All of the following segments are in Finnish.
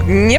Jep.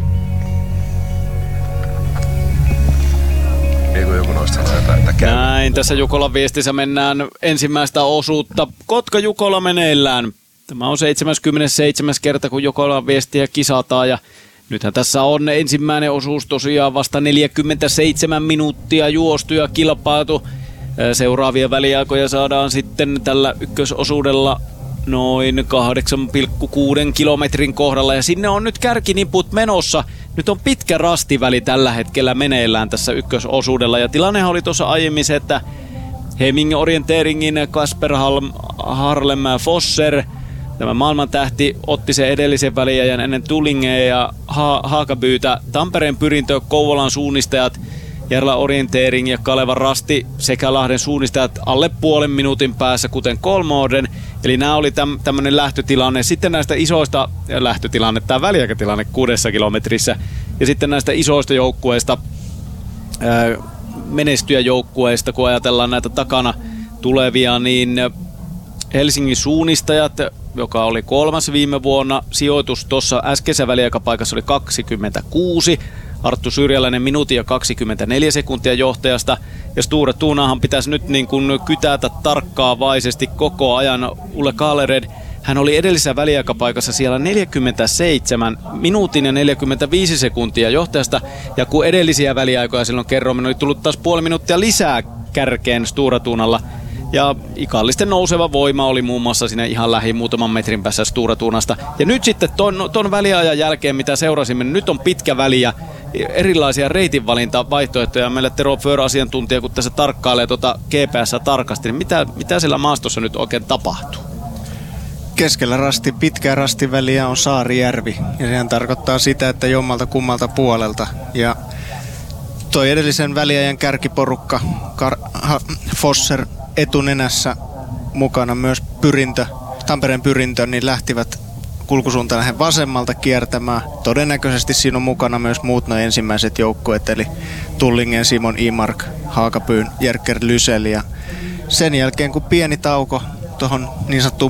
Eikö joku noista sanoo jotain, että käy? Näin, tässä Jukolan viestissä mennään ensimmäistä osuutta. Kotka-Jukola meneillään. Tämä on 77. kerta, kun Jukolan viestiä kisataan ja nythän tässä on ensimmäinen osuus tosiaan vasta 47 minuuttia juostu ja kilpailtu. Seuraavia väliaikoja saadaan sitten tällä ykkösosuudella noin 8,6 kilometrin kohdalla ja sinne on nyt kärkiniput menossa. Nyt on pitkä rastiväli tällä hetkellä meneillään tässä ykkösosuudella ja tilannehan oli tuossa aiemmin se, että Hemming Orienteeringin Kasper Harlem Fosser, tämä maailmantähti, otti sen edellisen väliajan ennen Tullingea ja Haakabyytä. Tampereen pyrintö, Kouvolan suunnistajat, Järla Orienteering ja Kalevan Rasti sekä Lahden suunnistajat alle puolen minuutin päässä, kuten Kolmoorden. Eli nämä oli tämmöinen lähtötilanne. Sitten näistä isoista tämä väliaikatilanne 6 kilometrissä. Ja sitten näistä isoista joukkueista, menestyjäjoukkueista, kun ajatellaan näitä takana tulevia, niin Helsingin suunnistajat, joka oli 3. viime vuonna, sijoitus tuossa äskeisessä väliaikapaikassa oli 26. Arttu Syrjäläinen minuutin ja 24 sekuntia johtajasta. Ja Sture Tunahan pitäisi nyt niin kuin kytätä tarkkaavaisesti koko ajan. Ulle Kalered, hän oli edellisessä väliaikapaikassa siellä 47 minuutin ja 45 sekuntia johtajasta. Ja kun edellisiä väliaikoja silloin kerroin, oli tullut taas puoli minuuttia lisää kärkeen Sture Tunalla. Ja ikallisten nouseva voima oli muun muassa siinä ihan lähi muutaman metrin päässä Sture Tunasta. Ja nyt sitten ton väliajan jälkeen, mitä seurasimme, nyt on pitkä väli ja erilaisia reitinvalintavaihtoehtoja. Meillä Tero Föhr asiantuntija, kun tässä tarkkailee GPS tarkasti, niin mitä siellä maastossa nyt oikein tapahtuu? Keskellä pitkää rastiväliä on Saarijärvi ja sehän tarkoittaa sitä, että jommalta kummalta puolelta. Ja toi edellisen väliajan kärkiporukka, Fosser etunenässä mukana myös Tampereen pyrintö, niin lähtivät kulkusuuntaan lähden vasemmalta kiertämään. Todennäköisesti siinä on mukana myös muut noin ensimmäiset joukkueet, eli Tullingen, Simon Imark, Haakapyyn, Jerker Lysel. Ja sen jälkeen kun pieni tauko tuohon niin sanottuun